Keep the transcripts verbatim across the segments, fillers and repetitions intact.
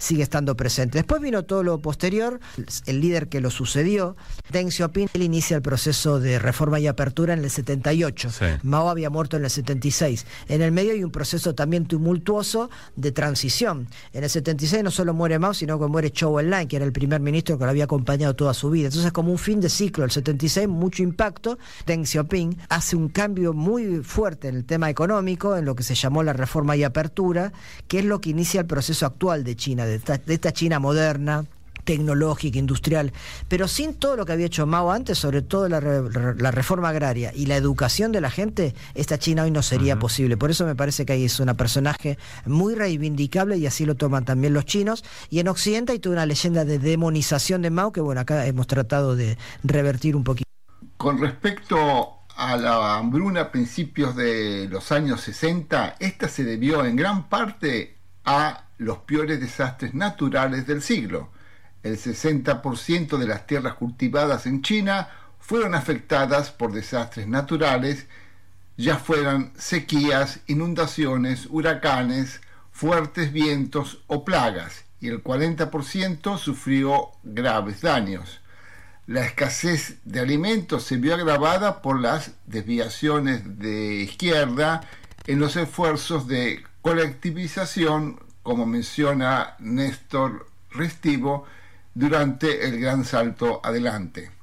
sigue estando presente. Después vino todo lo posterior, el líder que lo sucedió, Deng Xiaoping, él inicia el proceso de reforma y apertura en el setenta y ocho. Sí. Mao había muerto en el setenta y seis. En el medio hay un proceso también tumultuoso de transición. En el setenta y seis no solo muere Mao, sino que muere Zhou Enlai, que era el primer ministro que lo había acompañado toda su vida. Entonces, como un fin de ciclo, el setenta y seis, mucho impacto. Deng Xiaoping hace un cambio muy fuerte en el tema económico, en lo que se llamó la reforma y apertura, que es lo que inicia el proceso actual de China, de esta, de esta China moderna, tecnológica, industrial, pero sin todo lo que había hecho Mao antes, sobre todo la, re, la reforma agraria y la educación de la gente, esta China hoy no sería uh-huh. posible. Por eso me parece que ahí es un personaje muy reivindicable y así lo toman también los chinos. Y en Occidente hay toda una leyenda de demonización de Mao que, bueno, acá hemos tratado de revertir un poquito. Con respecto a la hambruna a principios de los años sesenta, esta se debió en gran parte a los peores desastres naturales del siglo. El sesenta por ciento de las tierras cultivadas en China fueron afectadas por desastres naturales, ya fueran sequías, inundaciones, huracanes, fuertes vientos o plagas, y el cuarenta por ciento sufrió graves daños. La escasez de alimentos se vio agravada por las desviaciones de izquierda en los esfuerzos de colectivización, como menciona Néstor Restivo, durante el Gran Salto Adelante.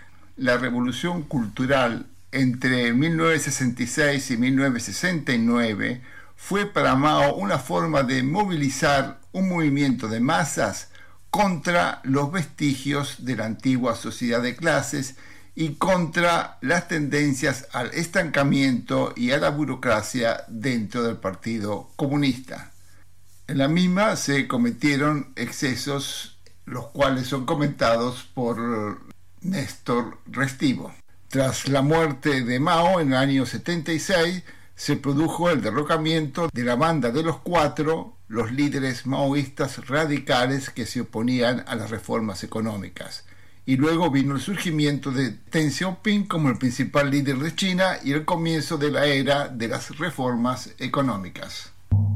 La revolución cultural entre mil novecientos sesenta y seis y mil novecientos sesenta y nueve fue para Mao una forma de movilizar un movimiento de masas contra los vestigios de la antigua sociedad de clases y contra las tendencias al estancamiento y a la burocracia dentro del Partido Comunista. En la misma se cometieron excesos, los cuales son comentados por Néstor Restivo. Tras la muerte de Mao en el año setenta y seis, se produjo el derrocamiento de la Banda de los Cuatro, los líderes maoístas radicales que se oponían a las reformas económicas. Y luego vino el surgimiento de Deng Xiaoping como el principal líder de China y el comienzo de la era de las reformas económicas.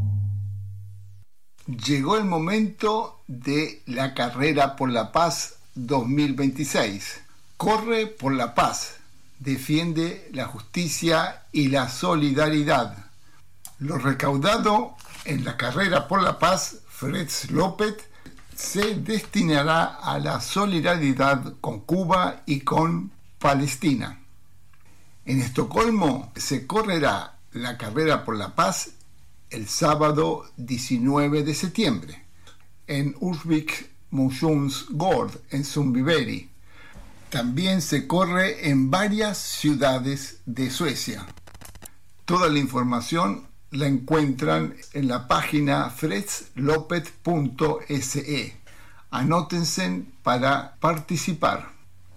Llegó el momento de la carrera por la paz dos mil veintiséis. Corre por la paz, defiende la justicia y la solidaridad. Lo recaudado en la carrera por la paz, Freds López, se destinará a la solidaridad con Cuba y con Palestina. En Estocolmo se correrá la carrera por la paz el sábado diecinueve de septiembre, en Ursvik Motionsgård, en Sundbyberg. También se corre en varias ciudades de Suecia. Toda la información la encuentran en la página fredslopet punto se. Anótense para participar.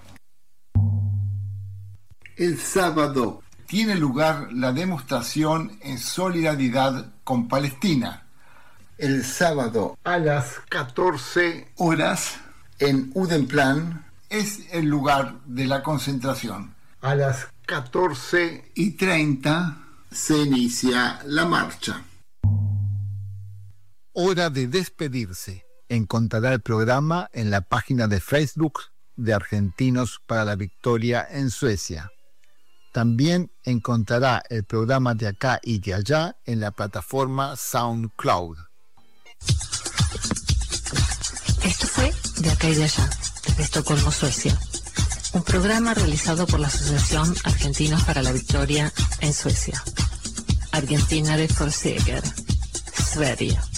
El sábado tiene lugar la demostración en solidaridad con Palestina. El sábado a las catorce horas en Udenplan es el lugar de la concentración. A las catorce y treinta se inicia la marcha. Hora de despedirse. Encontrará el programa en la página de Facebook de Argentinos para la Victoria en Suecia. También encontrará el programa de acá y de allá en la plataforma SoundCloud. Esto fue De acá y de allá, desde Estocolmo, Suecia. Un programa realizado por la Asociación Argentinos para la Victoria en Suecia. Argentina de Forseger, Sverige.